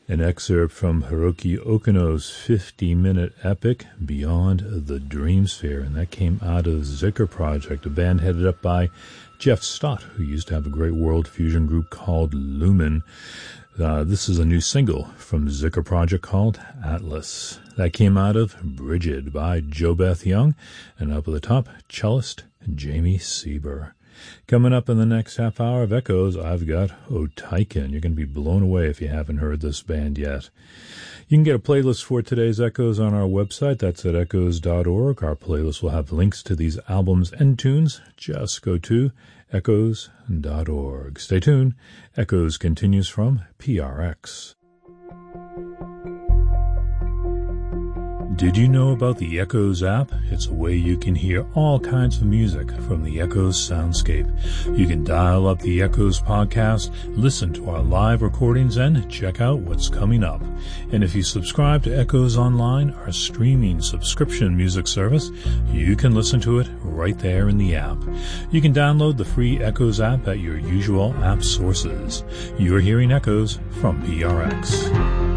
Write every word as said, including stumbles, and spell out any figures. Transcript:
An excerpt from Hiroki Okino's fifty-minute epic, Beyond the Dreamsphere, and that came out of Zika Project, a band headed up by Jeff Stott, who used to have a great world fusion group called Lumen. Uh, this is a new single from Zika Project called Atlas. That came out of Brigid by JoBeth Young, and up at the top, cellist Jamie Sieber. Coming up in the next half hour of Echoes, I've got Otaiken. You're going to be blown away if you haven't heard this band yet. You can get a playlist for today's Echoes on our website. That's at echoes dot org. Our playlist will have links to these albums and tunes. Just go to echoes dot org. Stay tuned. Echoes continues from P R X. Did you know about the Echoes app? It's a way you can hear all kinds of music from the Echoes soundscape. You can dial up the Echoes podcast, listen to our live recordings, and check out what's coming up. And if you subscribe to Echoes Online, our streaming subscription music service, you can listen to it right there in the app. You can download the free Echoes app at your usual app sources. You're hearing Echoes from P R X.